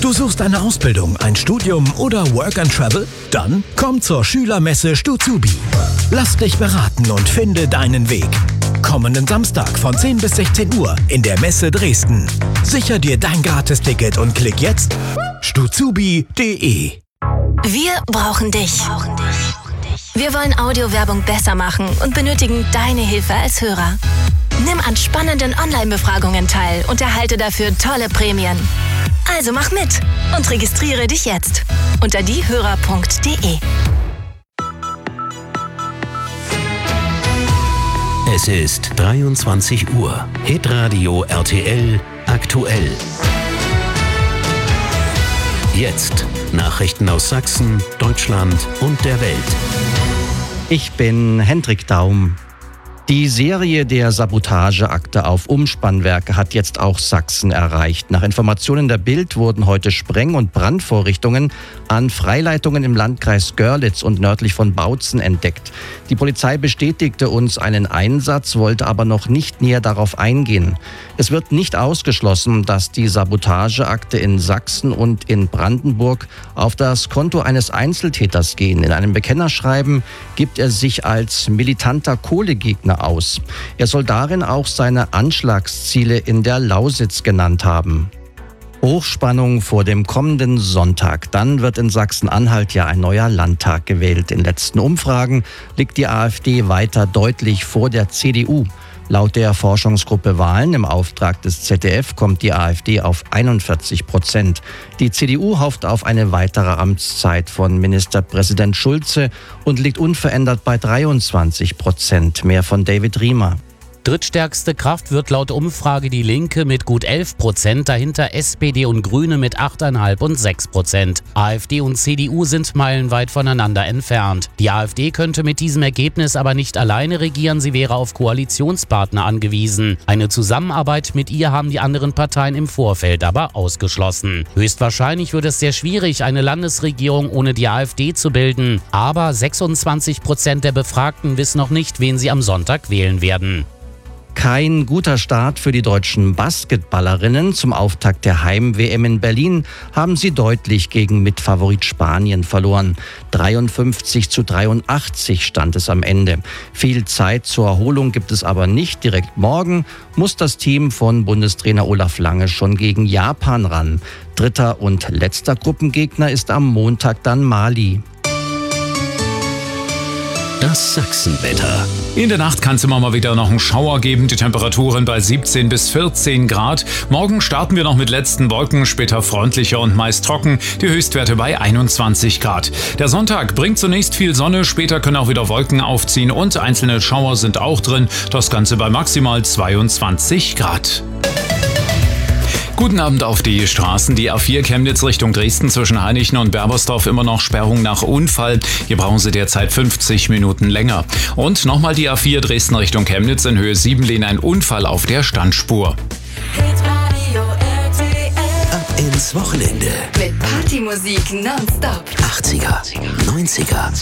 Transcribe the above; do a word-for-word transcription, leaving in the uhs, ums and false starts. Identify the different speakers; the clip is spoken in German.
Speaker 1: Du suchst eine Ausbildung, ein Studium oder Work and Travel? Dann komm zur Schülermesse Stuzubi. Lass dich beraten und finde deinen Weg. Kommenden Samstag von zehn bis sechzehn Uhr in der Messe Dresden. Sicher dir dein Gratisticket und klick jetzt stuzubi punkt de.
Speaker 2: Wir brauchen dich. Wir wollen Audiowerbung besser machen und benötigen deine Hilfe als Hörer. Nimm an spannenden Online-Befragungen teil und erhalte dafür tolle Prämien. Also mach mit und registriere dich jetzt unter diehörer punkt de.
Speaker 3: Es ist dreiundzwanzig Uhr. Hitradio R T L aktuell. Jetzt Nachrichten aus Sachsen, Deutschland und der Welt.
Speaker 4: Ich bin Hendrik Daum. Die Serie der Sabotageakte auf Umspannwerke hat jetzt auch Sachsen erreicht. Nach Informationen der Bild wurden heute Spreng- und Brandvorrichtungen an Freileitungen im Landkreis Görlitz und nördlich von Bautzen entdeckt. Die Polizei bestätigte uns einen Einsatz, wollte aber noch nicht näher darauf eingehen. Es wird nicht ausgeschlossen, dass die Sabotageakte in Sachsen und in Brandenburg auf das Konto eines Einzeltäters gehen. In einem Bekennerschreiben gibt er sich als militanter Kohlegegner aus. Er soll darin auch seine Anschlagsziele in der Lausitz genannt haben. Hochspannung vor dem kommenden Sonntag. Dann wird in Sachsen-Anhalt ja ein neuer Landtag gewählt. In letzten Umfragen liegt die AfD weiter deutlich vor der C D U. Laut der Forschungsgruppe Wahlen im Auftrag des Z D F kommt die AfD auf einundvierzig Prozent. Die C D U hofft auf eine weitere Amtszeit von Ministerpräsident Schulze und liegt unverändert bei dreiundzwanzig Prozent. Mehr von David Riemer.
Speaker 5: Drittstärkste Kraft wird laut Umfrage die Linke mit gut elf Prozent, dahinter S P D und Grüne mit acht Komma fünf und sechs Prozent. AfD und C D U sind meilenweit voneinander entfernt. Die AfD könnte mit diesem Ergebnis aber nicht alleine regieren, sie wäre auf Koalitionspartner angewiesen. Eine Zusammenarbeit mit ihr haben die anderen Parteien im Vorfeld aber ausgeschlossen. Höchstwahrscheinlich wird es sehr schwierig, eine Landesregierung ohne die AfD zu bilden. Aber sechsundzwanzig Prozent der Befragten wissen noch nicht, wen sie am Sonntag wählen werden.
Speaker 4: Kein guter Start für die deutschen Basketballerinnen. Zum Auftakt der Heim-W M in Berlin haben sie deutlich gegen Mitfavorit Spanien verloren. dreiundfünfzig zu dreiundachtzig stand es am Ende. Viel Zeit zur Erholung gibt es aber nicht. Direkt morgen muss das Team von Bundestrainer Olaf Lange schon gegen Japan ran. Dritter und letzter Gruppengegner ist am Montag dann Mali.
Speaker 3: Das Sachsenwetter.
Speaker 6: In der Nacht kann es immer mal wieder noch einen Schauer geben. Die Temperaturen bei siebzehn bis vierzehn Grad. Morgen starten wir noch mit letzten Wolken, später freundlicher und meist trocken. Die Höchstwerte bei einundzwanzig Grad. Der Sonntag bringt zunächst viel Sonne, später können auch wieder Wolken aufziehen und einzelne Schauer sind auch drin. Das Ganze bei maximal zweiundzwanzig Grad. Guten Abend auf die Straßen. Die A vier Chemnitz Richtung Dresden zwischen Hainichen und Berbersdorf immer noch Sperrung nach Unfall. Hier brauchen Sie derzeit fünfzig Minuten länger. Und nochmal die A vier Dresden Richtung Chemnitz in Höhe Siebenlehn ein Unfall auf der Standspur.
Speaker 3: Ab ins Wochenende.
Speaker 7: Mit Partymusik nonstop.
Speaker 3: achtziger, neunziger,